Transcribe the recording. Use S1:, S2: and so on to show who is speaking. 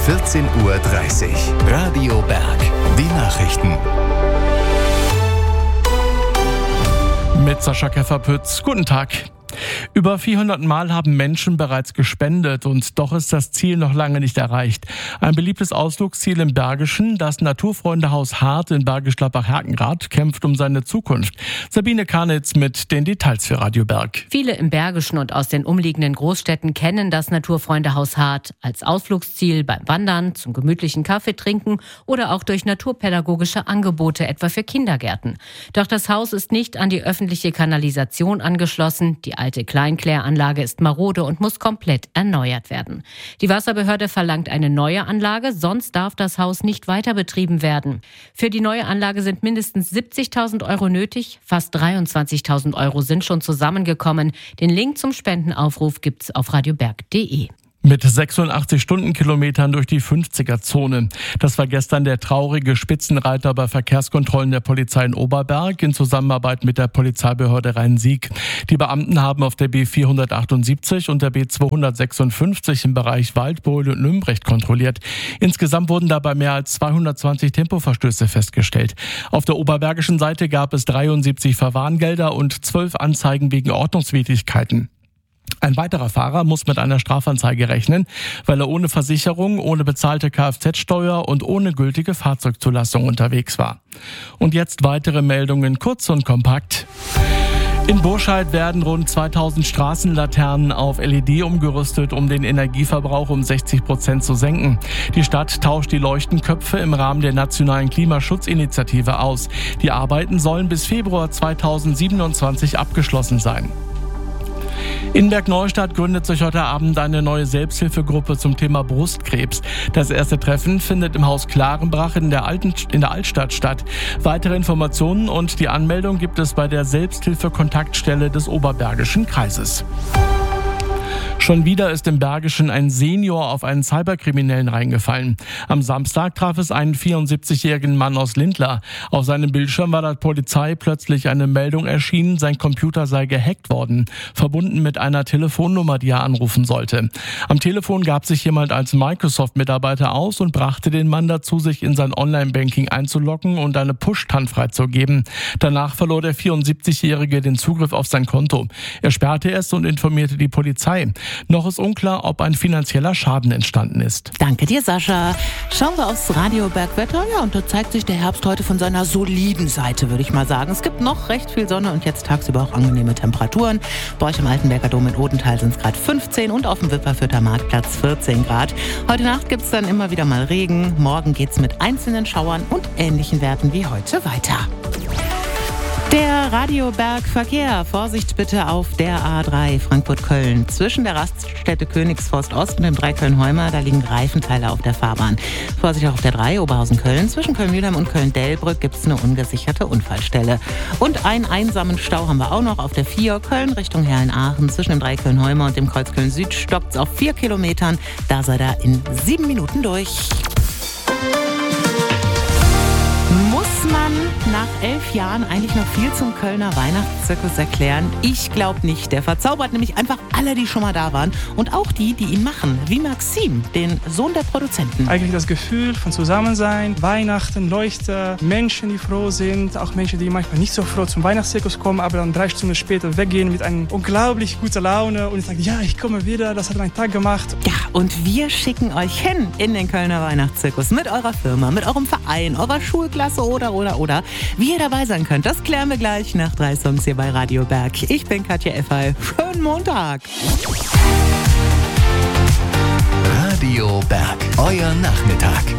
S1: 14:30 Uhr. Radio Berg. Die Nachrichten.
S2: Mit Sascha Käfer-Pütz. Guten Tag. Über 400 Mal haben Menschen bereits gespendet und doch ist das Ziel noch lange nicht erreicht. Ein beliebtes Ausflugsziel im Bergischen, das Naturfreundehaus Hart in Bergisch Gladbach-Herkenrath, kämpft um seine Zukunft. Sabine Karnitz mit den Details für Radio Berg.
S3: Viele im Bergischen und aus den umliegenden Großstädten kennen das Naturfreundehaus Hart als Ausflugsziel beim Wandern, zum gemütlichen Kaffee trinken oder auch durch naturpädagogische Angebote, etwa für Kindergärten. Doch das Haus ist nicht an die öffentliche Kanalisation angeschlossen. Die alte Kleinkläranlage ist marode und muss komplett erneuert werden. Die Wasserbehörde verlangt eine neue Anlage, sonst darf das Haus nicht weiter betrieben werden. Für die neue Anlage sind mindestens 70.000 Euro nötig. Fast 23.000 Euro sind schon zusammengekommen. Den Link zum Spendenaufruf gibt's auf radioberg.de.
S2: Mit 86 Stundenkilometern durch die 50er-Zone. Das war gestern der traurige Spitzenreiter bei Verkehrskontrollen der Polizei in Oberberg in Zusammenarbeit mit der Polizeibehörde Rhein-Sieg. Die Beamten haben auf der B478 und der B256 im Bereich Waldbohle und Nümbrecht kontrolliert. Insgesamt wurden dabei mehr als 220 Tempoverstöße festgestellt. Auf der oberbergischen Seite gab es 73 Verwarngelder und 12 Anzeigen wegen Ordnungswidrigkeiten. Ein weiterer Fahrer muss mit einer Strafanzeige rechnen, weil er ohne Versicherung, ohne bezahlte Kfz-Steuer und ohne gültige Fahrzeugzulassung unterwegs war. Und jetzt weitere Meldungen, kurz und kompakt. In Burscheid werden rund 2000 Straßenlaternen auf LED umgerüstet, um den Energieverbrauch um 60% zu senken. Die Stadt tauscht die Leuchtenköpfe im Rahmen der nationalen Klimaschutzinitiative aus. Die Arbeiten sollen bis Februar 2027 abgeschlossen sein. In Bergneustadt gründet sich heute Abend eine neue Selbsthilfegruppe zum Thema Brustkrebs. Das erste Treffen findet im Haus Klarenbrach in der Altstadt statt. Weitere Informationen und die Anmeldung gibt es bei der Selbsthilfe-Kontaktstelle des Oberbergischen Kreises. Schon wieder ist im Bergischen ein Senior auf einen Cyberkriminellen reingefallen. Am Samstag traf es einen 74-jährigen Mann aus Lindlar. Auf seinem Bildschirm war der Polizei plötzlich eine Meldung erschienen, sein Computer sei gehackt worden, verbunden mit einer Telefonnummer, die er anrufen sollte. Am Telefon gab sich jemand als Microsoft-Mitarbeiter aus und brachte den Mann dazu, sich in sein Online-Banking einzuloggen und eine Push-TAN freizugeben. Danach verlor der 74-Jährige den Zugriff auf sein Konto. Er sperrte es und informierte die Polizei. Noch ist unklar, ob ein finanzieller Schaden entstanden ist.
S4: Danke dir, Sascha. Schauen wir aufs Radio-Bergwetter. Ja, und da zeigt sich der Herbst heute von seiner soliden Seite, würde ich mal sagen. Es gibt noch recht viel Sonne und jetzt tagsüber auch angenehme Temperaturen. Bei euch im Altenberger Dom in Odenthal sind es gerade 15 und auf dem Wipperfürther Marktplatz 14 Grad. Heute Nacht gibt es dann immer wieder mal Regen. Morgen geht es mit einzelnen Schauern und ähnlichen Werten wie heute weiter. Der Radio-Berg-Verkehr. Vorsicht bitte auf der A3 Frankfurt-Köln. Zwischen der Raststätte Königsforst Ost und dem Dreiköln-Heumer, da liegen Reifenteile auf der Fahrbahn. Vorsicht auch auf der 3 Oberhausen-Köln. Zwischen Köln-Mühlheim und Köln-Delbrück gibt es eine ungesicherte Unfallstelle. Und einen einsamen Stau haben wir auch noch auf der 4 Köln Richtung Herrn-Aachen. Zwischen dem Dreiköln-Heumer und dem Kreuz Köln-Süd stoppt es auf 4 Kilometern. Da seid ihr in 7 Minuten durch. Muss man nach 11 Jahren eigentlich noch viel zum Kölner Weihnachtszirkus erklären? Ich glaube nicht. Der verzaubert nämlich einfach alle, die schon mal da waren. Und auch die, die ihn machen. Wie Maxim, den Sohn der Produzenten.
S5: Eigentlich das Gefühl von Zusammensein, Weihnachten, Leuchte, Menschen, die froh sind. Auch Menschen, die manchmal nicht so froh zum Weihnachtszirkus kommen, aber dann 3 Stunden später weggehen mit einer unglaublich guten Laune. Und ich sage, ja, ich komme wieder, das hat meinen Tag gemacht.
S4: Ja, und wir schicken euch hin in den Kölner Weihnachtszirkus mit eurer Firma, mit eurem Verein, eurer Schulklasse oder. Wie ihr dabei sein könnt, das klären wir gleich nach 3 Songs hier bei Radio Berg. Ich bin Katja Effay. Schönen Montag.
S1: Radio Berg, euer Nachmittag.